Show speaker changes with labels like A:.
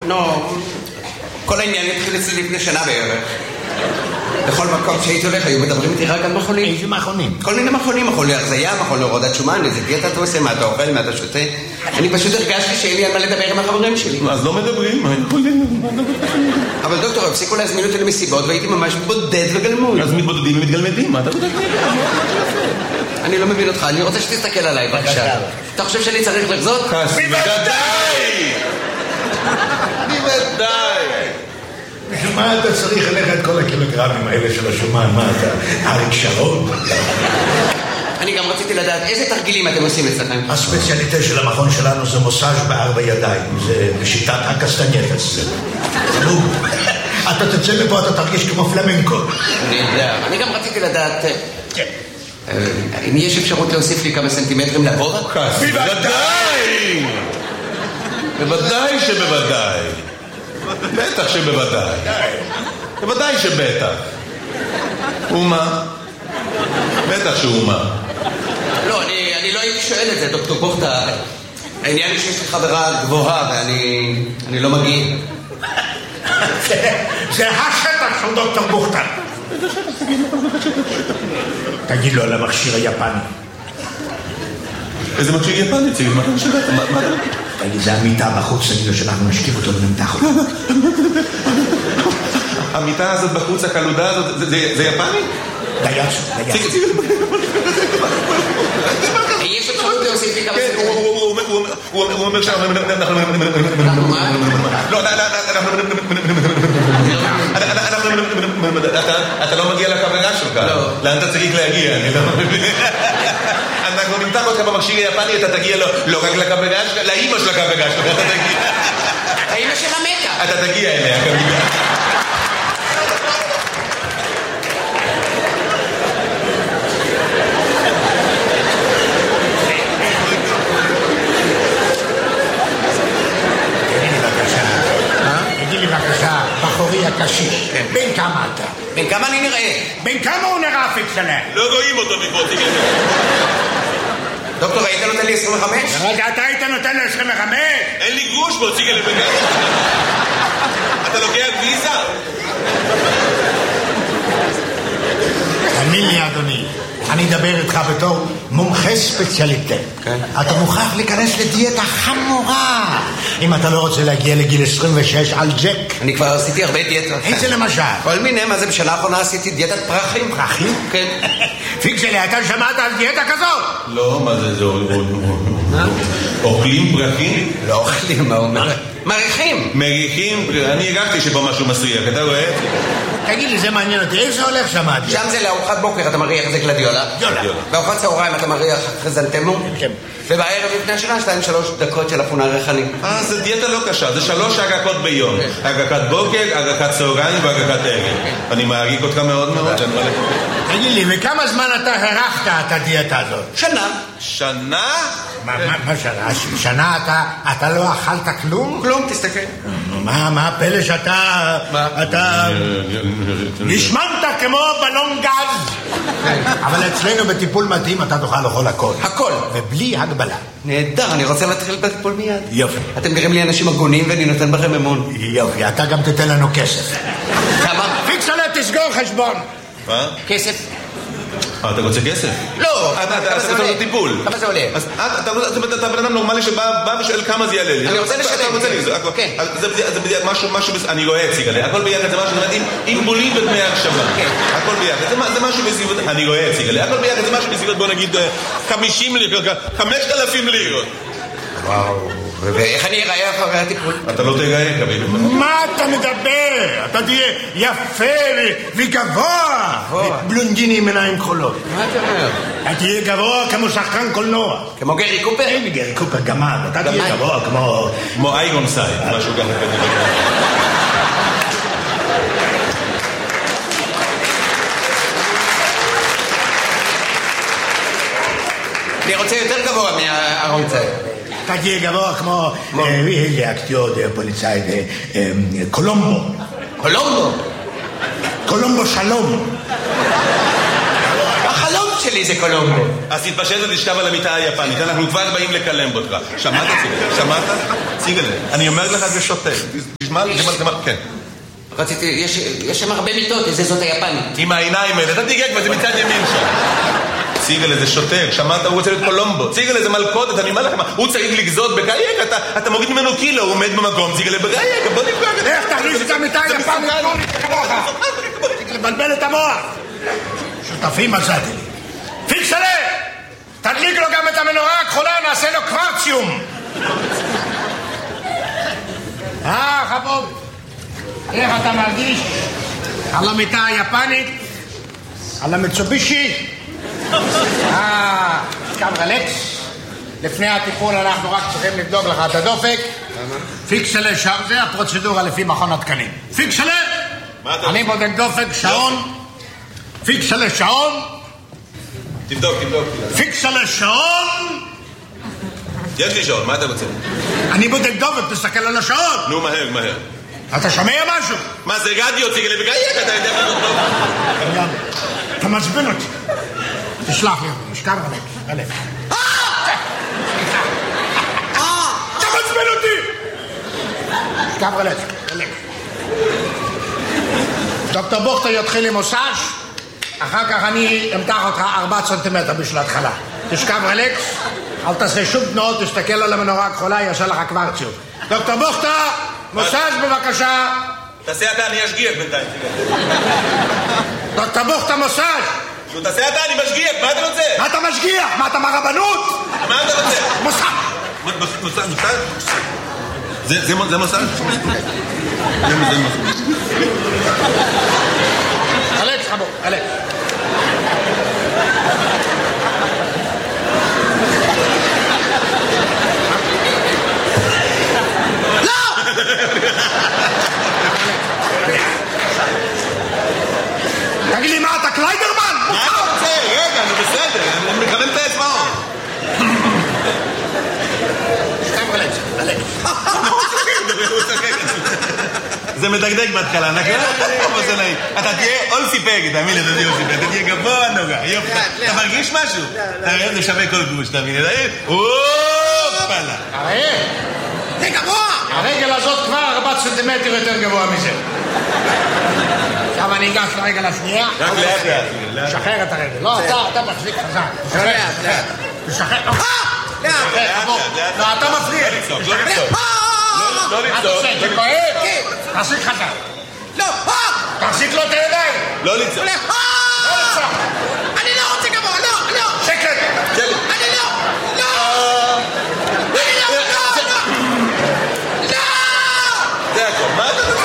A: נו, כל העניין התחיל אצלי לפני שנה בערך. בכל מקום שהייתי הולך היו מדברים איתי רק על מכונים.
B: איזה מכונים?
A: כל מיני מכונים, מכון להרזיה, מכון להורדת שומן, איזה דיאטה אתה עושה, מה אתה אוכל, מה אתה שותה. אני פשוט הרגשתי שאין לי על מה לדבר עם החברים שלי.
C: אז לא מדברים.
A: אבל דוקטור, הפסיקו להזמין אותי למסיבות והייתי ממש בודד וגלמוד.
C: אז מתבודדים ומתגלמדים, מה אתה בודד?
A: אני לא מבין אותך, אני רוצה שתסתכל עליי, בבקשה. אתה חושב שאני צריך לחזות?
C: בוודאי! בוודאי!
B: מה אתה צריך לך את כל הקילוגרמים האלה של השומן? מה אתה? אריק שרון?
A: אני גם רציתי לדעת איזה תרגילים אתם עושים אצלכם.
B: הספציאליטה של המכון שלנו זה מוסאז' בארבע ידיים. זה בשיטת הקסטנייטס. אתה תצא מפה, אתה תרגיש כמו פלמנקו.
A: אני גם רציתי לדעת אם יש אפשרות להוסיף לי כמה סנטימטרים לגובה?
C: בוודאי! בוודאי שבוודאי. בטח שבוודאי. בוודאי שבטח. ומה? בטח שאומה.
A: לא, אני לא הייתי שואל את זה, דוקטור בוכתה. העניין היא שיש לי חברה גבוהה ואני לא מגיע.
B: זה השטח של דוקטור בוכתה. תגיד לו על המכשיר היפני.
C: איזה מכשיר יפני? תגיד, מה אתה משגעת?
B: תגיד, זה המיטה בחוץ, תגיד לו שאנחנו נשכיב אותו ונמתח אותו.
C: המיטה הזאת בחוץ, הקלודה הזאת, זה יפני?
B: דייצו.
A: יש אפשרות להוסיף לי כמה סנטימטרים.
C: הוא אומר שאנחנו...
A: מה?
C: לא, אתה לא מגיע לקבלה שלך. לאן אתה צריך להגיע? אני לא מבין. אנחנו נמתח אותך במכשיר היפני, אתה תגיע לא רק לקבלה שלך, לאמא של הקבלה שלך אתה תגיע.
A: האמא שלה מתה.
C: אתה תגיע אליה כמובן.
B: בחורי הקשיש, בין כמה אתה?
A: בין כמה אני נראה?
B: בין כמה הוא נראה פיקסלה?
C: לא רואים אותו מפה, תגיד.
A: דוקטור, היית נותן לי 25?
B: רגע, אתה היית נותן לי 25?
C: אין לי גרוש בו, תגיד לי בגלל. אתה לוקח ויזה?
B: תאמין לי, אדוני, אני אדבר איתך בתור מומחה ספציאליטה. אתה מוכרח להיכנס לדיאטה חמורה אם אתה לא רוצה להגיע לגיל 26 על ג'ק.
A: אני כבר עשיתי הרבה דיאטות.
B: איזה למשל?
A: כל מיני, מה זה בשנה האחרונה עשיתי דיאטת פרחים.
B: פרחים?
A: כן.
B: פיקסלה, אתה שמעת על דיאטה כזאת?
C: לא, מה זה? אוכלים פרחים?
A: לא אוכלים, מה אומר? מריחים.
C: מריחים? אני הרגשתי שפה משהו מסריח, אתה רואה?
B: תגיד לי, זה מעניין אותי, איזה הולך שמעתי?
A: שם זה לארוחת בוקר, אתה מריח איזה גלדיולה. בארוחת צהריים אתה מריח חזנטמו.
B: כן.
A: ובערב לפני השנה 2-3 דקות של אפונה ריחני.
C: זה דיאטה לא קשה, זה 3 הגקות ביום. הגקת בוקר, הגקת צהריים והגקת ערב. אני מעריך אותך מאוד מאוד.
B: תגיד לי, וכמה זמן אתה הרחת את הדיאטה הזאת?
A: שנה.
C: שנה?
B: מה שנה? שנה אתה לא אכלת כלום?
A: כלום, תסתכל.
B: מה הפלא שאתה... אתה... נשמנת כמו בלון גז. אבל אצלנו בטיפול מתאים אתה תוכל לאכול הכל.
A: הכל.
B: ובלי הגבלה.
A: נהדר, אני רוצה להתחיל בטיפול מיד.
B: יופי.
A: אתם נראים לי אנשים הגונים ואני נותן בכם אמון.
B: יופי, אתה גם תתן לנו כסף.
A: כמה?
B: פיקסלה, תסגור חשבון.
C: מה?
A: כסף.
C: אתה רוצה כסף?
A: לא.
C: אתה רוצה טיפול.
A: כמה זה עולה?
C: אתה בן אדם נורמלי שבא ושואל כמה זה יעלה לי.
A: אני רוצה לשלם.
C: אתה רוצה לי,
A: כן.
C: זה משהו, אני רואה הציג עליה. הכל ביחד זה משהו, עם בולים ודמי הקשבה. הכל ביחד. זה משהו בסביבות, אני רואה הציג עליה. הכל ביחד זה משהו בסביבות, בוא נגיד 50 לירות, 5,000 לירות.
A: וואו. ואיך אני אראה אחרי הטיפול?
C: אתה לא תראה, כביל.
B: מה אתה מדבר? אתה תהיה יפה וגבוה. בלונדיני עם עיניים כחולות.
A: מה אתה אומר?
B: אתה תהיה גבוה כמו שחקן קולנוע.
A: כמו גרי קופר?
B: אין גרי קופר, גמד. אתה תהיה גבוה כמו
C: איירון סייד, משהו ככה.
A: אני רוצה יותר גבוה מהארון צייד.
B: אתה תהיה גבוה כמו אקטיור פוליצאי קולומבו.
A: קולומבו?
B: קולומבו שלום.
A: החלום שלי זה קולומבו.
C: אז תתפשט ותשכב על המיטה היפנית, אנחנו כבר באים לקלם אותך. שמעת? ציגלה? אני אומר לך זה שוטה. ג'מל, כן.
A: רציתי, יש שם הרבה מיטות, איזה זאת היפנית.
C: עם העיניים האלה, אתה תיגע כבר, זה מצד ימין שם. ציגל איזה שוטר, שמעת, הוא רוצה להיות קולומבו. ציגל איזה מלכודת, אני אומר לכם, הוא צריך לגזות בגייק, אתה מוריד ממנו קילו, הוא עומד במקום, ציגל בגייק, בוא נפגע.
B: איך תכניס את המיטה היפנית? לבלבל את המוח. שותפים מצאתי לי. פיקסלה! תדליק לו גם את המנורה הכחולה, נעשה לו קוורציום. חבוב, איך אתה מרגיש על המיטה היפנית? על המיצובישי? קם רלקס. לפני הטיפול אנחנו רק צריכים לבדוק לך את הדופק. פיקסלה, זה הפרוצדורה לפי מכון התקנים. פיקסלה! אני בודק דופק, שעון. פיקסלה, שעון.
C: תבדוק.
B: פיקסלה, שעון.
C: יש לי שעון, מה אתה רוצה?
B: אני בודק דופק, תסתכל על השעון.
C: נו, מהר.
B: אתה שומע משהו?
C: מה זה רדיו, ציגל בגייק, אתה יודע מה טוב.
B: אתה מעצבן אותי. תשלח לי, משכב רלק. אתה מעצבן אותי! משכב רלק. דוקטור בוכטר יתחיל עם מוסאז', אחר כך אני אמתח אותך 4 סנטימטר בשביל ההתחלה. תשכב רלקס, אל תעשה שום תנועות, תסתכל על המנורה הכחולה, יעשה לך קוורציום. דוקטור בוכטר, מוסאז' בבקשה.
C: תעשה אתה, אני אשגיח בינתיים.
B: דוקטור בוכטר, מוסאז'.
C: תעשה אתה, אני משגיח, מה אתה רוצה?
B: מה אתה משגיח? מה אתה מהרבנות?
C: מה אתה רוצה?
B: מוסאז'.
C: זה מוסאז'?
B: אלכס, חבוב, אלכס. תגיד לי, מה אתה קליידרמן?
C: מה אתה רוצה? רגע, אני בסדר, אני מכוון את האצבעות. זה מדגדג בהתחלה, נכון? אתה תהיה אולסי פגד, תאמין לי, אתה תהיה אולסי פגד, אתה תהיה גבוה נוגע, יופי. אתה מרגיש משהו? אתה רואה, זה שווה כל גוש, תאמין לי, אופלה.
B: זה גבוה! הרגל הזאת כבר 4 סנטימטר יותר גבוה מזה. עכשיו אני אגש לרגל השנייה.
C: רק לאט.
B: שחרר את הרגל. לא, אתה מחזיק חזק. לאט. תשחרר. לא, אתה מפריע.
C: לא לצעוק.
B: זה כואב? תחזיק חזק. לא. תחזיק לו את הידיים.
C: לא לצעוק.
B: אני לא רוצה גבוה, לא. שקט. אני לא.
C: זה הכל. מה אתה רוצה?